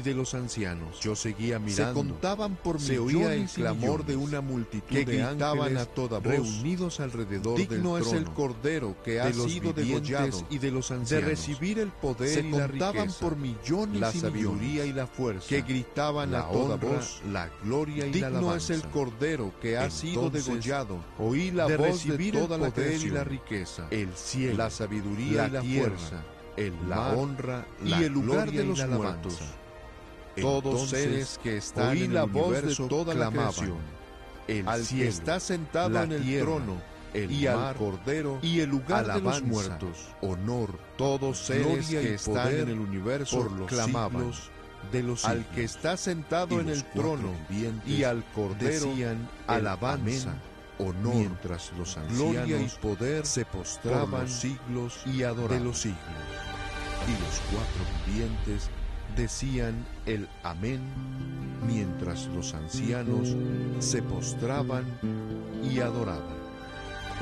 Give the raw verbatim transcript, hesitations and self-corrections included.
de los ancianos. Yo seguía mirando. Se contaban por Se oía el millones y clamor de millones una multitud que de gritaban ángeles a toda voz, reunidos alrededor del digno trono, es el Cordero que ha de los sido vivientes degollado y de los de ancianos. recibir el poder Se y la contaban riqueza, por millones la y sabiduría millones, y la fuerza, que gritaban la a toda honra, voz, la gloria y la digno alabanza. es el Cordero que ha sido Entonces, degollado oí la de voz recibir de toda el la poder y creación, la riqueza, el cielo, la sabiduría y la tierra, fuerza, el la mar, honra y y el lugar de los muertos. muertos. Todos Entonces, seres que están oí en la el voz de universo toda la clamaban, creación, el al cielo, que está sentado la en el tierra, trono, el y mar, al Cordero, y el lugar de alabanza, los muertos, honor, todos seres gloria que y están poder en el universo por los clamaban, siglos de los al siglos. que está sentado Y en los el cuatro trono vivientes y al Cordero, decían alabanza, amén, honor, mientras los gloria y ancianos poder se por postraban los siglos y adoraban. de los siglos. Y los cuatro vivientes decían el amén, mientras los ancianos se postraban y adoraban.